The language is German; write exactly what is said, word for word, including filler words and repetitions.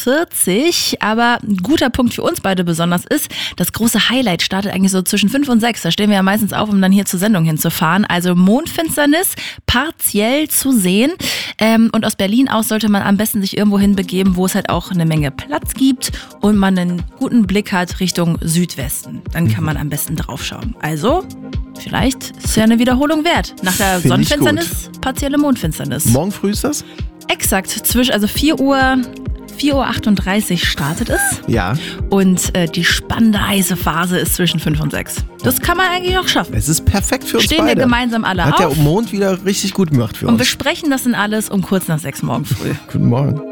vierzig. Aber ein guter Punkt für uns beide besonders ist, das große Highlight startet eigentlich so zwischen fünf und sechs. Da stehen wir ja meistens auf, um dann hier zur Sendung hinzufahren. Also Mondfinsternis partiell zu sehen. Ähm, und aus Berlin aus sollte man am besten sich irgendwo hinbegeben, wo es halt auch eine Menge Platz gibt und man einen guten Blick hat Richtung Südwesten. Dann kann man am besten drauf schauen. Also, vielleicht ist ja eine Wiederholung wert. Nach der Find Sonnenfinsternis, partielle Mondfinsternis. Morgen früh ist das? Exakt, zwischen, also vier Uhr, vier Uhr achtunddreißig startet es. Ja. Und äh, die spannende heiße Phase ist zwischen fünf und sechs. Das kann man eigentlich noch schaffen. Es ist perfekt für uns Stehen beide. wir gemeinsam alle Hat auf. der Mond wieder richtig gut gemacht für Und uns. besprechen das in alles um kurz nach sechs morgen früh. Guten Morgen.